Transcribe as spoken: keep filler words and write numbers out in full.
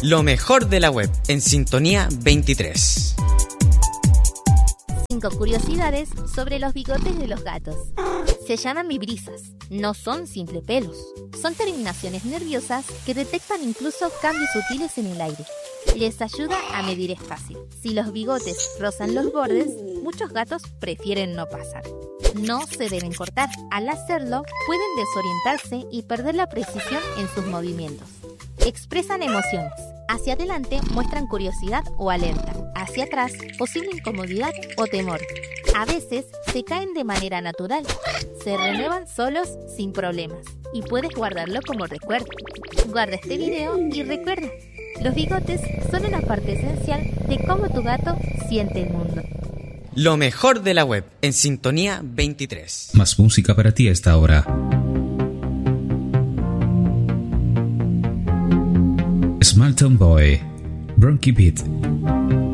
Lo mejor de la web en Sintonía veintitrés. Cinco curiosidades sobre los bigotes de los gatos. Se llaman vibrisas. No son simples pelos. Son terminaciones nerviosas que detectan incluso cambios sutiles en el aire. Les ayuda a medir espacio. Si los bigotes rozan los bordes, muchos gatos prefieren no pasar. No se deben cortar. Al hacerlo, pueden desorientarse y perder la precisión en sus movimientos. Expresan emociones. Hacia adelante muestran curiosidad o alerta. Hacia atrás, posible incomodidad o temor. A veces se caen de manera natural. Se renuevan solos sin problemas. Y puedes guardarlo como recuerdo. Guarda este video y recuerda, los bigotes son una parte esencial de cómo tu gato siente el mundo. Lo mejor de la web en Sintonía veintitrés. Más música para ti a esta hora. Small Town Boy, Bronchi Beat.